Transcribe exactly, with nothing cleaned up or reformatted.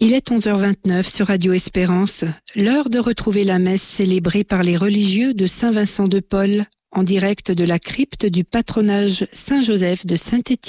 Il est onze heures vingt-neuf sur Radio Espérance, l'heure de retrouver la messe célébrée par les religieux de Saint-Vincent de Paul en direct de la crypte du patronage Saint-Joseph de Saint-Étienne.